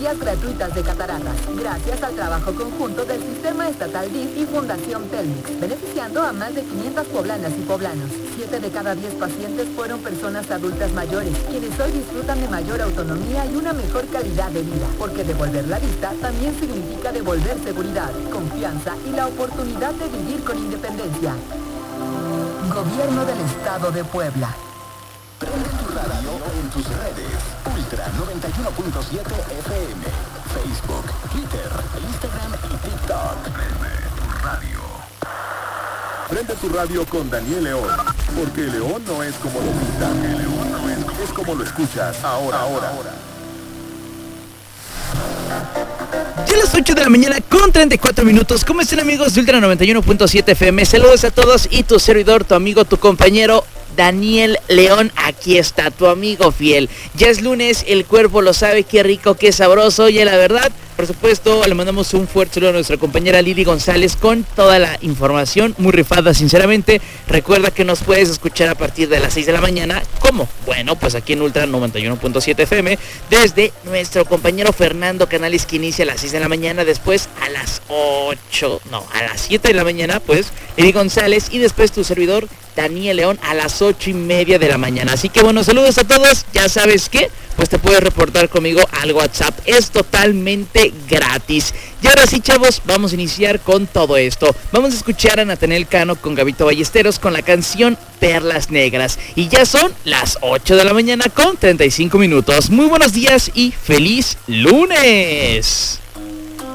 cirugías gratuitas de cataratas, gracias al trabajo conjunto del Sistema Estatal DIF y Fundación Telmex, beneficiando a más de 500 poblanas y poblanos. 7 de cada 10 pacientes fueron personas adultas mayores, quienes hoy disfrutan de mayor autonomía y una mejor calidad de vida, porque devolver la vista también significa devolver seguridad, confianza y la oportunidad de vivir con independencia. Gobierno del Estado de Puebla. Prende tu radio en tus redes. Ultra 91.7 FM. Facebook, Twitter, Instagram y TikTok. Prende tu radio. Prende tu radio con Daniel León. Porque el león no es como lo pintan. El león no es como lo escuchas. Ahora. Ya las 8 de la mañana con 34 minutos. ¿Cómo están, amigos de Ultra 91.7 FM? Saludos a todos y tu servidor, tu amigo, tu compañero Daniel León. Aquí está tu amigo fiel. Ya es lunes, el cuerpo lo sabe, qué rico, qué sabroso. Oye, la verdad, por supuesto, le mandamos un fuerte saludo a nuestra compañera Lili González con toda la información, muy rifada, sinceramente. Recuerda que nos puedes escuchar a partir de las 6 de la mañana. ¿Cómo? Bueno, pues aquí en Ultra 91.7 FM, desde nuestro compañero Fernando Canales, que inicia a las 6 de la mañana, después a las 7 de la mañana, pues, Lili González, y después tu servidor, Daniel León, a las 8:30 de la mañana. Así que bueno, saludos a todos. Ya sabes que, pues te puedes reportar conmigo al WhatsApp. Es totalmente gratis. Y ahora sí, chavos, vamos a iniciar con todo esto. Vamos a escuchar a Natanael Cano con Gabito Ballesteros con la canción Perlas Negras. Y ya son las 8 de la mañana con 35 minutos. Muy buenos días y feliz lunes.